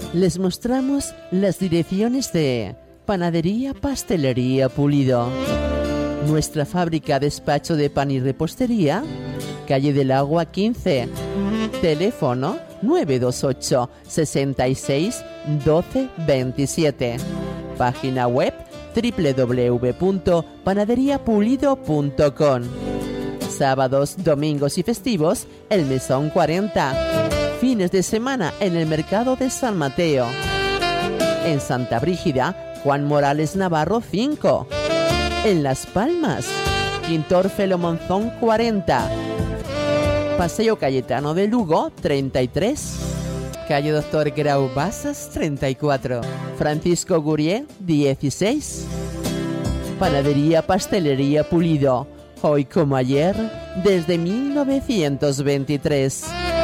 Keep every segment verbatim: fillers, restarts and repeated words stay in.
les mostramos las direcciones de Panadería Pastelería Pulido. Nuestra fábrica despacho de pan y repostería, calle del Agua quince. Teléfono nueve dos ocho, sesenta y seis, doce veintisiete. Página web doble u doble u doble u punto panadería pulido punto com. Sábados, domingos y festivos, el Mesón cuarenta. Fines de semana en el Mercado de San Mateo. En Santa Brígida, Juan Morales Navarro cinco. En Las Palmas, Quintor Felo Monzón cuarenta. Paseo Cayetano de Lugo treinta y tres. Calle Doctor Grau Basas treinta y cuatro. Francisco Gurié dieciséis. Panadería Pastelería Pulido. Hoy como ayer, desde mil novecientos veintitrés.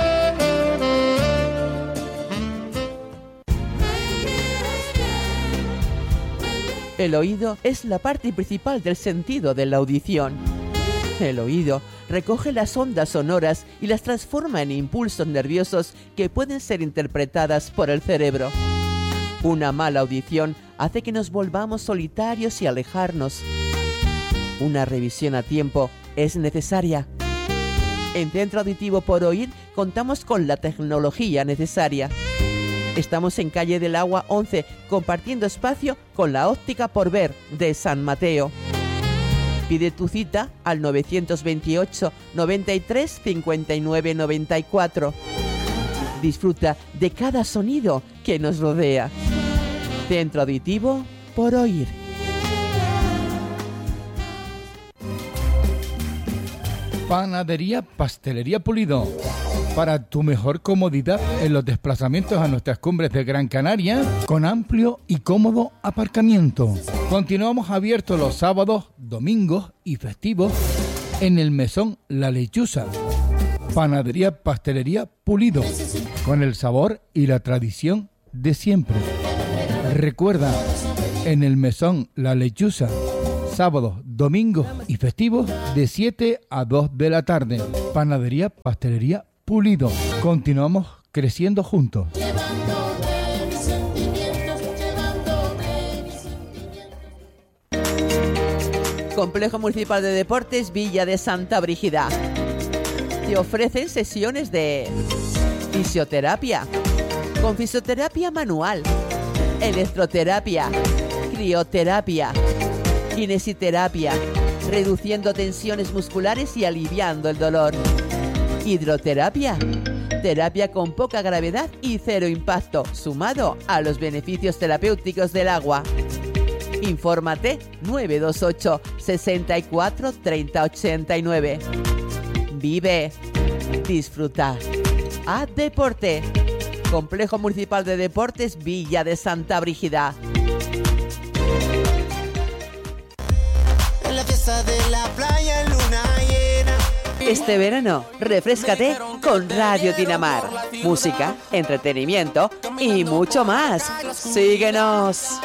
El oído es la parte principal del sentido de la audición. El oído recoge las ondas sonoras y las transforma en impulsos nerviosos que pueden ser interpretadas por el cerebro. Una mala audición hace que nos volvamos solitarios y alejarnos. Una revisión a tiempo es necesaria. En Centro Auditivo Por Oír contamos con la tecnología necesaria. Estamos en calle del Agua once, compartiendo espacio con la óptica Por Ver de San Mateo. Pide tu cita al novecientos veintiocho, noventa y tres, cincuenta y nueve, noventa y cuatro. Disfruta de cada sonido que nos rodea. Centro Auditivo Por Oír. Panadería Pastelería Pulido. Para tu mejor comodidad en los desplazamientos a nuestras cumbres de Gran Canaria, con amplio y cómodo aparcamiento. Continuamos abiertos los sábados, domingos y festivos en el Mesón La Lechuza. Panadería Pastelería Pulido, con el sabor y la tradición de siempre. Recuerda, en el Mesón La Lechuza, sábados, domingos y festivos de siete a dos de la tarde. Panadería Pastelería Pulido. Continuamos creciendo juntos. Complejo Municipal de Deportes Villa de Santa Brígida. Te ofrecen sesiones de fisioterapia, con fisioterapia manual, electroterapia, crioterapia, kinesiterapia, reduciendo tensiones musculares y aliviando el dolor. Hidroterapia, terapia con poca gravedad y cero impacto, sumado a los beneficios terapéuticos del agua. Infórmate nueve dos ocho, sesenta y cuatro, treinta ochenta y nueve. Vive, disfruta, haz deporte. Complejo Municipal de Deportes Villa de Santa Brígida. En la fiesta de la playa en luna llena. Este verano, refréscate con Radio Dinamar. Música, entretenimiento y mucho más. Síguenos.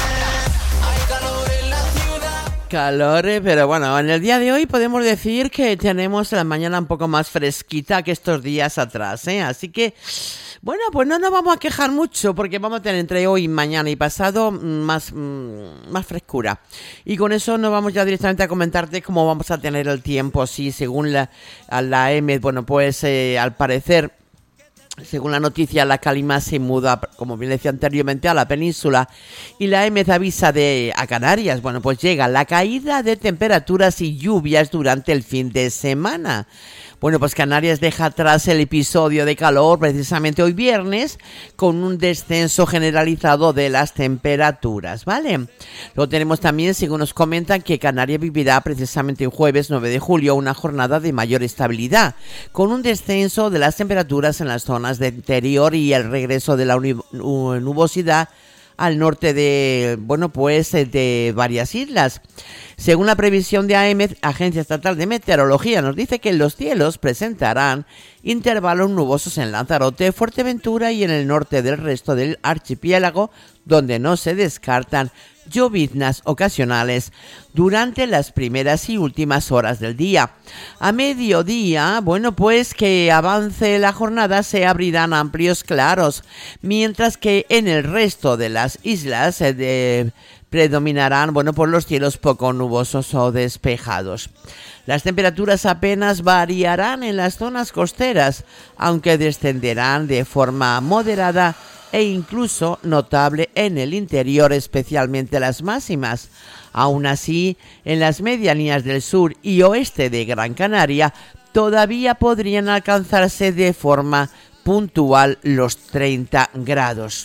Calor, pero bueno, en el día de hoy podemos decir que tenemos la mañana un poco más fresquita que estos días atrás, ¿eh? Así que, bueno, pues no nos vamos a quejar mucho porque vamos a tener entre hoy, mañana y pasado más, más frescura. Y con eso nos vamos ya directamente a comentarte cómo vamos a tener el tiempo. Sí, según la, la E M E, bueno, pues eh, al parecer, según la noticia, la calima se muda, como bien decía anteriormente, a la península y la E M E avisa de a Canarias. Bueno, pues llega la caída de temperaturas y lluvias durante el fin de semana. Bueno, pues Canarias deja atrás el episodio de calor precisamente hoy viernes con un descenso generalizado de las temperaturas, ¿vale? Luego tenemos también, según nos comentan, que Canarias vivirá precisamente el jueves nueve de julio una jornada de mayor estabilidad, con un descenso de las temperaturas en las zonas de interior y el regreso de la nubosidad al norte de, bueno, pues de varias islas. Según la previsión de A E M E, Agencia Estatal de Meteorología, nos dice que los cielos presentarán intervalos nubosos en Lanzarote, Fuerteventura y en el norte del resto del archipiélago, donde no se descartan lloviznas ocasionales durante las primeras y últimas horas del día. A mediodía, bueno, pues que avance la jornada se abrirán amplios claros, mientras que en el resto de las islas se de predominarán, bueno, por los cielos poco nubosos o despejados. Las temperaturas apenas variarán en las zonas costeras, aunque descenderán de forma moderada e incluso notable en el interior, especialmente las máximas. Aún así, en las medianías del sur y oeste de Gran Canaria, todavía podrían alcanzarse de forma puntual los treinta grados.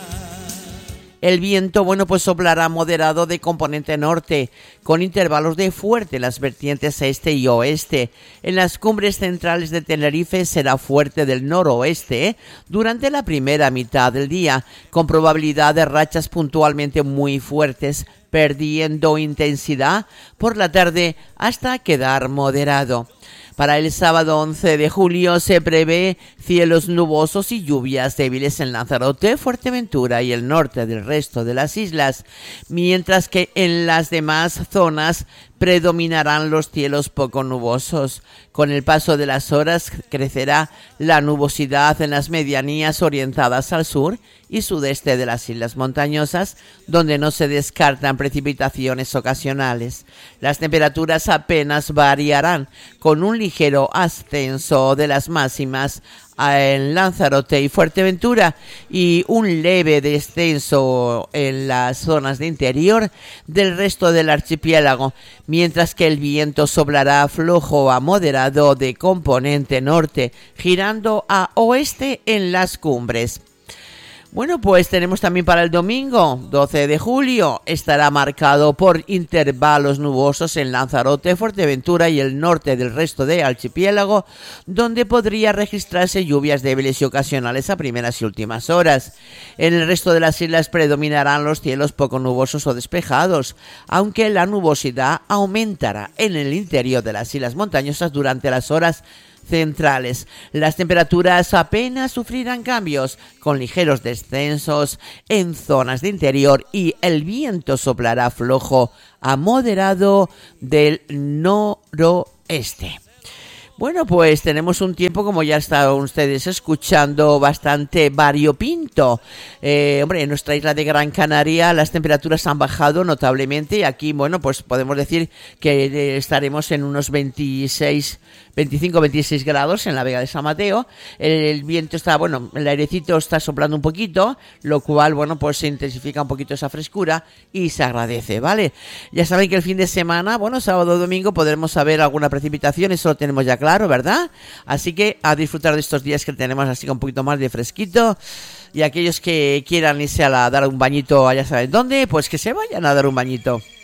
El viento, bueno, pues soplará moderado de componente norte, con intervalos de fuerte en las vertientes este y oeste. En las cumbres centrales de Tenerife será fuerte del noroeste ¿eh? durante la primera mitad del día, con probabilidad de rachas puntualmente muy fuertes, perdiendo intensidad por la tarde hasta quedar moderado. Para el sábado once de julio se prevé cielos nubosos y lluvias débiles en Lanzarote, Fuerteventura y el norte del resto de las islas, mientras que en las demás zonas predominarán los cielos poco nubosos. Con el paso de las horas crecerá la nubosidad en las medianías orientadas al sur y sudeste de las islas montañosas, donde no se descartan precipitaciones ocasionales. Las temperaturas apenas variarán, con un ligero ascenso de las máximas en Lanzarote y Fuerteventura y un leve descenso en las zonas de interior del resto del archipiélago, mientras que el viento soplará flojo a moderado de componente norte, girando a oeste en las cumbres. Bueno, pues tenemos también para el domingo, doce de julio, estará marcado por intervalos nubosos en Lanzarote, Fuerteventura y el norte del resto del archipiélago, donde podría registrarse lluvias débiles y ocasionales a primeras y últimas horas. En el resto de las islas predominarán los cielos poco nubosos o despejados, aunque la nubosidad aumentará en el interior de las islas montañosas durante las horas centrales. Las temperaturas apenas sufrirán cambios, con ligeros descensos en zonas de interior, y el viento soplará flojo a moderado del noroeste. Bueno, pues tenemos un tiempo, como ya están ustedes escuchando, bastante variopinto. Eh, hombre, en nuestra isla de Gran Canaria las temperaturas han bajado notablemente y aquí, bueno, pues podemos decir que eh, estaremos en unos veintiséis, veinticinco, veintiséis grados en la Vega de San Mateo. El, el viento está, bueno, el airecito está soplando un poquito, lo cual, bueno, pues se intensifica un poquito esa frescura y se agradece, ¿vale? Ya saben que el fin de semana, bueno, sábado o domingo podremos saber alguna precipitación, eso lo tenemos ya claro. Claro, ¿verdad? Así que a disfrutar de estos días que tenemos así con un poquito más de fresquito. Y aquellos que quieran irse a la, dar un bañito, ya saben dónde, pues que se vayan a dar un bañito.